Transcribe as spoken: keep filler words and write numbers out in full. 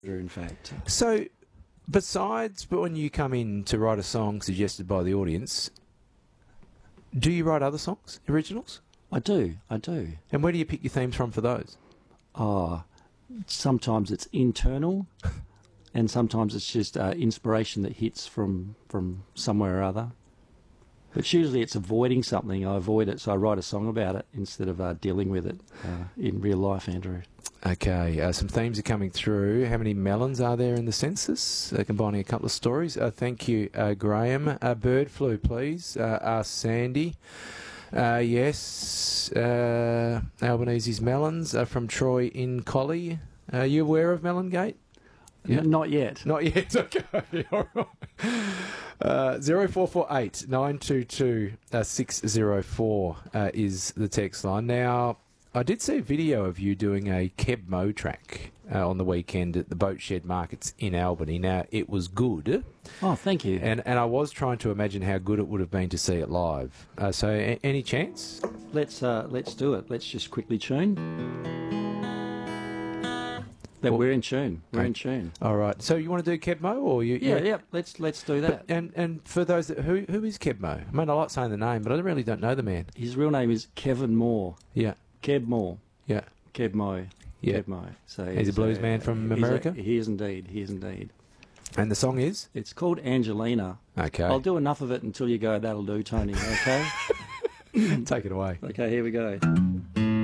in fact. So, besides but when you come in to write a song suggested by the audience, do you write other songs, originals? I do, I do. And where do you pick your themes from for those? Oh, sometimes it's internal, and sometimes it's just uh, inspiration that hits from, from somewhere or other. But usually it's avoiding something. I avoid it, so I write a song about it instead of uh, dealing with it uh, in real life, Andrew. Okay, uh, some themes are coming through. How many melons are there in the census? Uh, combining a couple of stories. Uh, thank you, uh, Graham. Uh, bird flu, please. Uh, ask Sandy. Uh, yes, uh, Albanese's melons are from Troy in Collie. Are you aware of Melon Gate? Yeah. N- not yet. Not yet, okay. All right. Uh, zero four four eight nine two two six zero four uh, is the text line. Now, I did see a video of you doing a Keb Mo track uh, on the weekend at the Boat Shed Markets in Albany. Now, it was good. Oh, thank you. And and I was trying to imagine how good it would have been to see it live. Uh, so, a- any chance? Let's uh, let's do it. Let's just quickly tune. That well, we're in tune. We're okay. in tune. All right. So you want to do Keb Mo, or you? Yeah, yeah. Let's let's do that. But, and and for those that, who who is Keb Mo? I mean, I like saying the name, but I really don't know the man. His real name is Kevin Moore. Yeah. Keb Moore. Yeah. Keb Mo. Yeah. Keb Mo. So he's a blues uh, man from America. A, he is indeed. He is indeed. And the song is? It's called Angelina. Okay. I'll do enough of it until you go, that'll do, Tony. Okay. Take it away. Okay. Here we go.